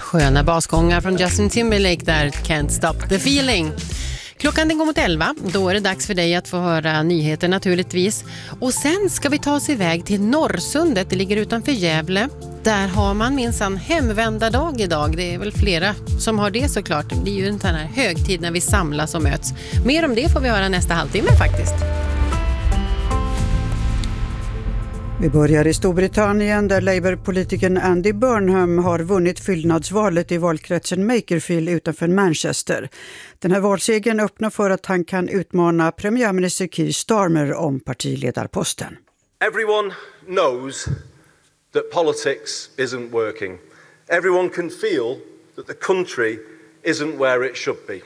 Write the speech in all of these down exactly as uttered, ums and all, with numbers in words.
Sköna basgångar från Justin Timberlake där, Can't Stop the Feeling. Klockan den går mot elva, då är det dags för dig att få höra nyheter naturligtvis. Och sen ska vi ta oss iväg till Norrsundet, det ligger utanför Gävle. Där har man minsann hemvändardag idag, det är väl flera som har det såklart. Det blir ju en sån här högtid när vi samlas och möts. Mer om det får vi höra nästa halvtimme faktiskt. Vi börjar i Storbritannien där Labour-politikern Andy Burnham har vunnit fyllnadsvalet i valkretsen Makerfield utanför Manchester. Den här valsegern öppnar för att han kan utmana premiärminister Keir Starmer om partiledarposten. Everyone knows that politics isn't working. Everyone can feel that the country isn't where it should be.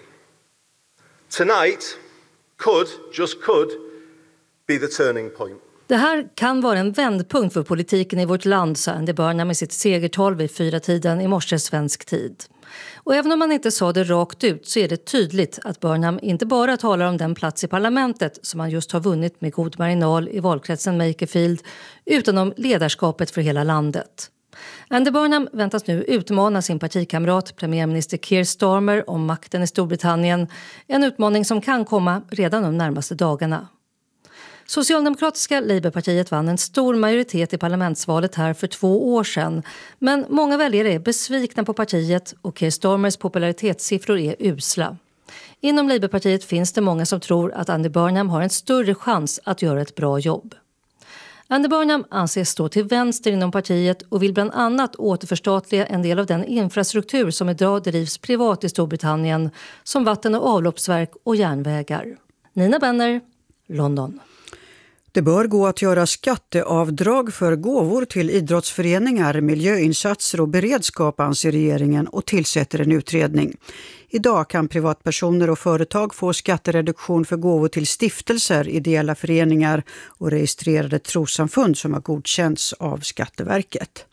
Tonight could, just could, be the turning point. Det här kan vara en vändpunkt för politiken i vårt land, sa Andy Burnham med sitt segertal vid fyra tiden i morse svensk tid. Och även om man inte sa det rakt ut så är det tydligt att Burnham inte bara talar om den plats i parlamentet som han just har vunnit med god marginal i valkretsen Makerfield, utan om ledarskapet för hela landet. Andy Burnham väntas nu utmana sin partikamrat premiärminister Keir Starmer om makten i Storbritannien, en utmaning som kan komma redan de närmaste dagarna. Socialdemokratiska Labourpartiet vann en stor majoritet i parlamentsvalet här för två år sedan. Men många väljare är besvikna på partiet och Keir Starmers popularitetssiffror är usla. Inom Labourpartiet finns det många som tror att Andy Burnham har en större chans att göra ett bra jobb. Andy Burnham anses stå till vänster inom partiet och vill bland annat återförstatliga en del av den infrastruktur som idag drivs privat i Storbritannien, som vatten- och avloppsverk och järnvägar. Nina Benner, London. Det bör gå att göra skatteavdrag för gåvor till idrottsföreningar, miljöinsatser och beredskap, anser regeringen och tillsätter en utredning. Idag kan privatpersoner och företag få skattereduktion för gåvor till stiftelser, ideella föreningar och registrerade trossamfund som har godkänts av Skatteverket.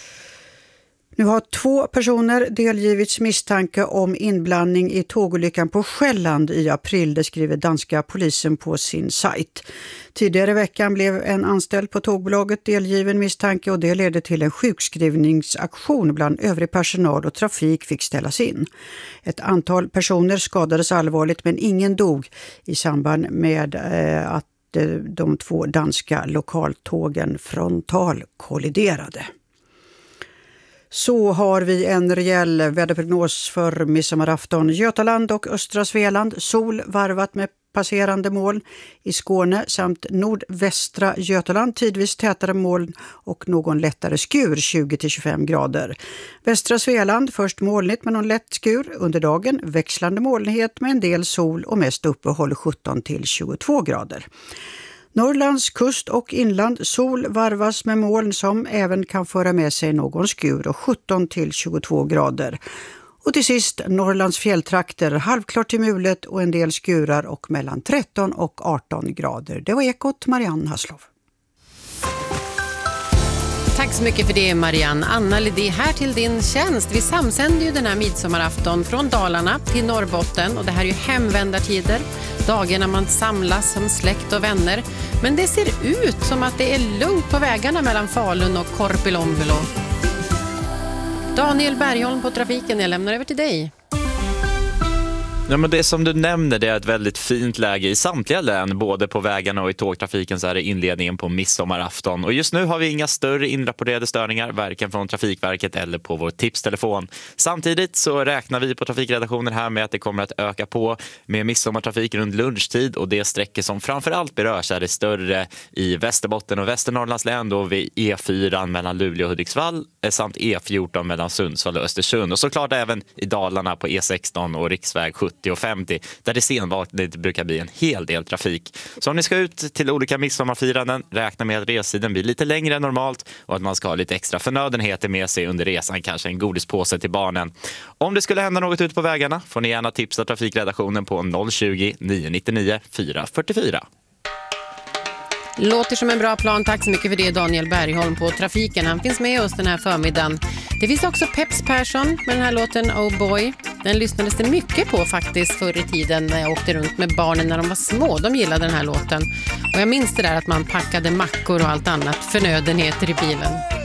Nu har två personer delgivits misstanke om inblandning i tågolyckan på Själland i april, det skriver danska polisen på sin sajt. Tidigare i veckan blev en anställd på tågbolaget delgiven misstanke och det ledde till en sjukskrivningsaktion bland övrig personal och trafik fick ställas in. Ett antal personer skadades allvarligt men ingen dog i samband med eh, att eh, de två danska lokaltågen frontal kolliderade. Så har vi en rejäl väderprognos för midsommarafton. Götaland och östra Svealand, sol varvat med passerande moln. I Skåne samt nordvästra Götaland tidvis tätare moln och någon lättare skur, tjugo till tjugofem grader. Västra Svealand först molnigt med någon lätt skur. Under dagen växlande molnighet med en del sol och mest uppehåll sjutton till tjugotvå grader. Norrlands kust och inland, sol varvas med moln som även kan föra med sig någon skur och sjutton till tjugotvå grader. Och till sist Norrlands fjälltrakter, halvklart till mulet och en del skurar och mellan tretton och arton grader. Det var Ekot, Marianne Hasslov. Tack så mycket för det, Marianne. Anna Lidé här till din tjänst. Vi samsänder ju den här midsommarafton från Dalarna till Norrbotten och det här är ju hemvändartider. Dagar när man samlas som släkt och vänner. Men det ser ut som att det är lugnt på vägarna mellan Falun och Korpilombolo. Daniel Bergholm på trafiken, jag lämnar över till dig. Ja, men det som du nämner, det är ett väldigt fint läge i samtliga län, både på vägarna och i tågtrafiken, så är det inledningen på midsommarafton. Och just nu har vi inga större inrapporterade störningar, varken från Trafikverket eller på vår tipstelefon. Samtidigt så räknar vi på trafikredaktionen här med att det kommer att öka på med midsommartrafik runt lunchtid, och det sträcker som framförallt berörs är det större i Västerbotten och Västernorrlands län, då vid E fyra mellan Luleå och Hudiksvall samt E fjorton mellan Sundsvall och Östersund. Och såklart även i Dalarna på E sexton och riksväg sjuttio och femtio, där det senvanligt brukar bli en hel del trafik. Så om ni ska ut till olika midsommarfiranden, räkna med att restiden blir lite längre än normalt och att man ska ha lite extra förnödenheter med sig under resan, kanske en godispåse till barnen. Om det skulle hända något ut på vägarna får ni gärna tipsa trafikredaktionen på noll tjugo, nio nittionio, fyra fyrtiofyra. Låter som en bra plan, tack så mycket för det Daniel Bergholm på trafiken. Han finns med oss den här förmiddagen. Det finns också Peps Persson med den här låten Oh Boy. Den lyssnades det mycket på faktiskt förr i tiden när jag åkte runt med barnen när de var små. De gillade den här låten. Och jag minns det där att man packade mackor och allt annat förnödenheter i bilen.